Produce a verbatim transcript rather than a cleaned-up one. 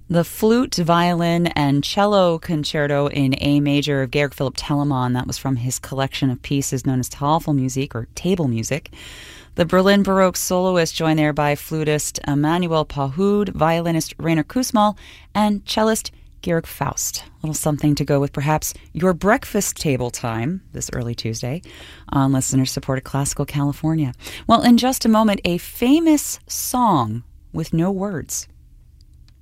The flute, violin, and cello concerto in A major of Georg Philipp Telemann. That was from his collection of pieces known as Tafelmusik or table music. The Berlin Baroque soloist joined there by flutist Emmanuel Pahud, violinist Rainer Kussmaul, and cellist Georg Faust. A little something to go with perhaps your breakfast table time this early Tuesday on listener-supported Classical California. Well, in just a moment, a famous song with no words.